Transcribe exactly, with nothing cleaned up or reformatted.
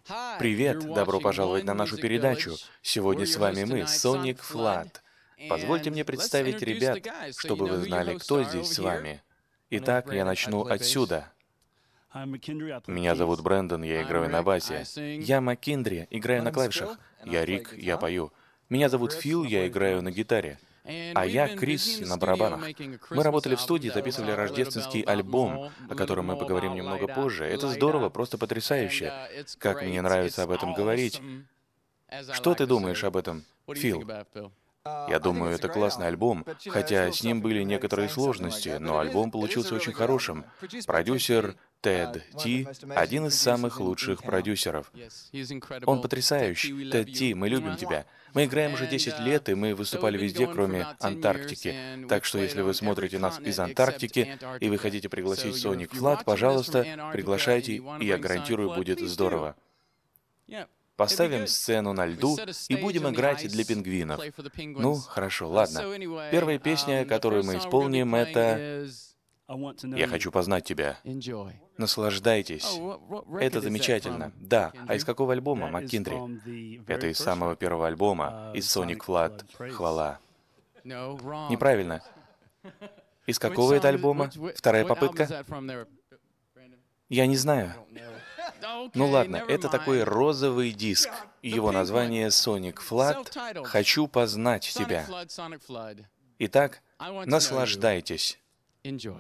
Привет, добро пожаловать на нашу передачу. Сегодня с вами мы, Sonic Flood. Позвольте мне представить ребят, чтобы вы знали, кто здесь с вами. Итак, я начну отсюда. Меня зовут Брэндон, я играю на басе. Я МакКиндри, играю на клавишах. Я Рик, я пою. Меня зовут Фил, я играю на гитаре. А я Крис на барабанах. Мы работали в студии, записывали рождественский альбом, о котором мы поговорим немного позже. Это здорово, просто потрясающе. Как мне нравится об этом говорить. Что ты думаешь об этом, Фил? Я думаю, это классный альбом, хотя с ним были некоторые сложности, но альбом получился очень хорошим. Продюсер Тед Ти — один из самых лучших продюсеров. Он потрясающий. Тед Ти, мы любим тебя. Мы играем уже десять лет, и мы выступали везде, кроме Антарктики. Так что если вы смотрите нас из Антарктики, и вы хотите пригласить Sonic Flood, пожалуйста, приглашайте, и я гарантирую, будет здорово. Поставим сцену на льду и будем играть для пингвинов. Ну, хорошо, ладно. Первая песня, которую мы исполним, это «Я хочу познать тебя». Наслаждайтесь. Это замечательно. Да, а из какого альбома, МакКиндри? Это из самого первого альбома, из Sonic Flood. Хвала. Неправильно. Из какого это альбома? Вторая попытка? Я не знаю. Ну ладно, это такой розовый диск. Его название Sonic Flood. «Хочу познать тебя». Итак, наслаждайтесь.